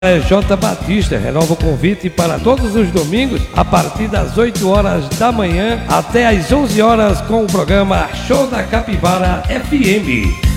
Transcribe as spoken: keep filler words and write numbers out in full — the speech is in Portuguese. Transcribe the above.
J. Batista renova o convite para todos os domingos a partir das oito horas da manhã até às onze horas com o programa Show da Capivara F M.